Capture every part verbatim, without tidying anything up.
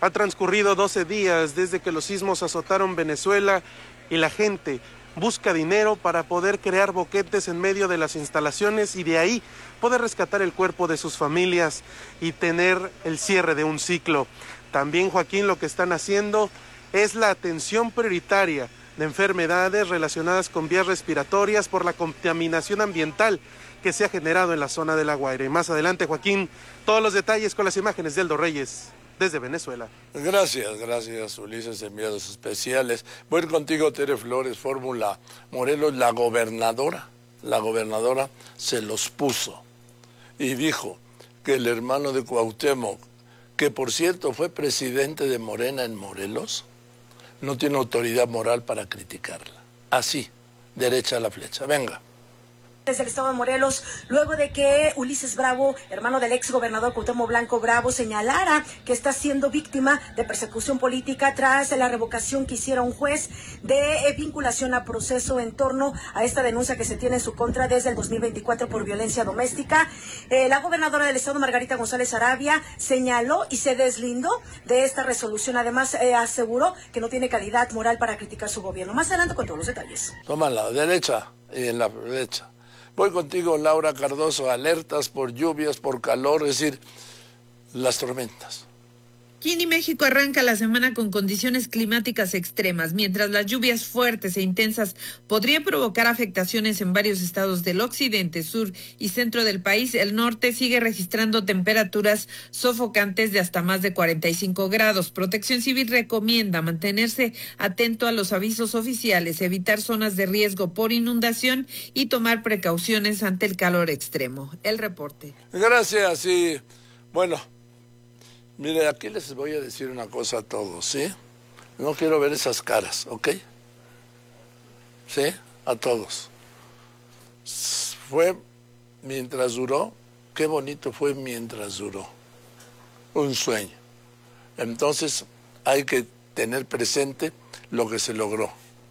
Ha transcurrido doce días desde que los sismos azotaron Venezuela y la gente busca dinero para poder crear boquetes en medio de las instalaciones y de ahí poder rescatar el cuerpo de sus familias y tener el cierre de un ciclo. También, Joaquín, lo que están haciendo es la atención prioritaria de enfermedades relacionadas con vías respiratorias por la contaminación ambiental que se ha generado en la zona de La Guaira. Y más adelante, Joaquín, todos los detalles con las imágenes de Eldo Reyes desde Venezuela. Gracias, gracias, Ulises, enviados especiales. Voy a ir contigo, Tere Flores, Fórmula Morelos. La gobernadora, la gobernadora se los puso y dijo que el hermano de Cuauhtémoc, que por cierto fue presidente de Morena en Morelos, no tiene autoridad moral para criticarla. Así, derecha a la flecha. Venga. Desde el estado de Morelos, luego de que Ulises Bravo, hermano del ex gobernador Cuauhtémoc Blanco Bravo, señalara que está siendo víctima de persecución política tras la revocación que hiciera un juez de vinculación a proceso en torno a esta denuncia que se tiene en su contra desde el dos mil veinticuatro por violencia doméstica. Eh, la gobernadora del estado, Margarita González Arabia, señaló y se deslindó de esta resolución. Además, eh, aseguró que no tiene calidad moral para criticar su gobierno. Más adelante con todos los detalles. Toma la derecha y en la derecha. Voy contigo, Laura Cardoso. Alertas por lluvias, por calor, es decir, las tormentas. Aquí en México arranca la semana con condiciones climáticas extremas, mientras las lluvias fuertes e intensas podrían provocar afectaciones en varios estados del occidente, sur y centro del país. El norte sigue registrando temperaturas sofocantes de hasta más de cuarenta y cinco grados. Protección Civil recomienda mantenerse atento a los avisos oficiales, evitar zonas de riesgo por inundación y tomar precauciones ante el calor extremo. El reporte. Gracias, y bueno, mire, aquí les voy a decir una cosa a todos, ¿sí? No quiero ver esas caras, ¿ok? ¿Sí? A todos. Fue mientras duró, qué bonito fue mientras duró. Un sueño. Entonces hay que tener presente lo que se logró.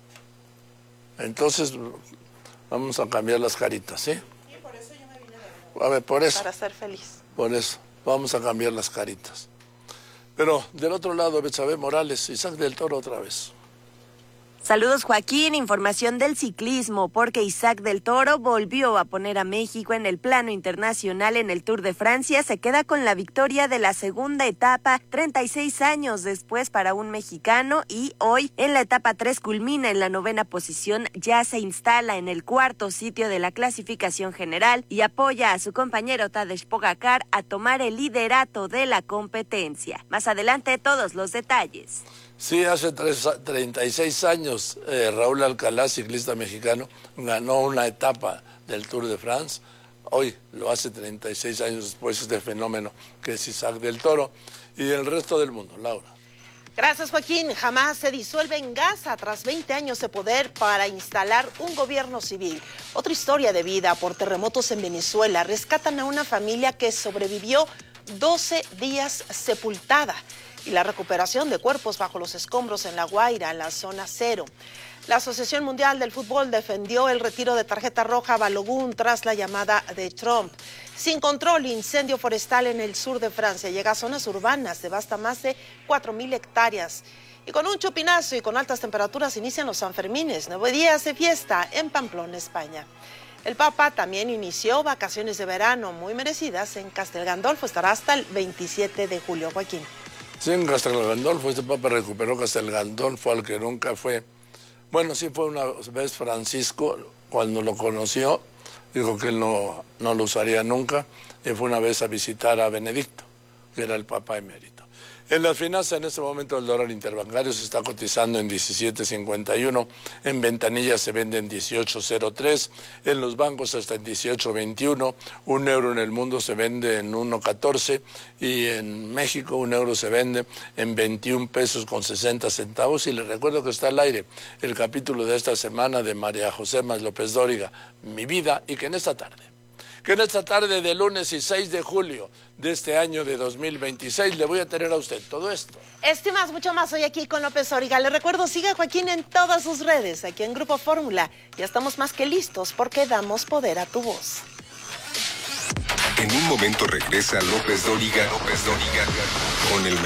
Entonces vamos a cambiar las caritas, ¿sí? Y por eso yo me vine de A ver, por eso. Para ser feliz. Por eso, vamos a cambiar las caritas. Pero del otro lado, Betsabe Morales, Isaac del Toro otra vez. Saludos, Joaquín. Información del ciclismo, porque Isaac del Toro volvió a poner a México en el plano internacional en el Tour de Francia. Se queda con la victoria de la segunda etapa, treinta y seis años después para un mexicano, y hoy en la etapa tres culmina en la novena posición. Ya se instala en el cuarto sitio de la clasificación general y apoya a su compañero Tadej Pogačar a tomar el liderato de la competencia. Más adelante, todos los detalles. Sí, hace tres, treinta y seis años eh, Raúl Alcalá, ciclista mexicano, ganó una etapa del Tour de France. Hoy lo hace treinta y seis años después este fenómeno que es Isaac del Toro y el resto del mundo. Laura. Gracias, Joaquín. Hamas se disuelve en Gaza tras veinte años de poder para instalar un gobierno civil. Otra historia de vida por terremotos en Venezuela. Rescatan a una familia que sobrevivió doce días sepultada. Y la recuperación de cuerpos bajo los escombros en La Guaira, en la zona cero. La Asociación Mundial del Fútbol defendió el retiro de tarjeta roja a Balogun tras la llamada de Trump. Sin control, incendio forestal en el sur de Francia. Llega a zonas urbanas, devasta más de cuatro mil hectáreas. Y con un chupinazo y con altas temperaturas inician los Sanfermines. Nueve días de fiesta en Pamplona, España. El Papa también inició vacaciones de verano muy merecidas en Castel Gandolfo. Estará hasta el veintisiete de julio, Joaquín. Sí, en Castel Gandolfo, este Papa recuperó Castel Gandolfo, al que nunca fue. Bueno, sí fue una vez Francisco, cuando lo conoció, dijo que él no, no lo usaría nunca, y fue una vez a visitar a Benedicto, que era el Papa emérito. En las finanzas, en este momento el dólar interbancario se está cotizando en diecisiete cincuenta y uno, en ventanillas se vende en dieciocho cero tres, en los bancos hasta en dieciocho veintiuno, un euro en el mundo se vende en uno catorce y en México un euro se vende en veintiún pesos con sesenta centavos. Y les recuerdo que está al aire el capítulo de esta semana de María José Más López Dóriga, Mi Vida, y que en esta tarde que en esta tarde de lunes y seis de julio de este año de dos mil veintiséis le voy a tener a usted todo esto. Este más, mucho más hoy aquí con López Dóriga. Le recuerdo, siga a Joaquín en todas sus redes, aquí en Grupo Fórmula. Ya estamos más que listos porque damos poder a tu voz. En un momento regresa López Dóriga, López Dóriga con el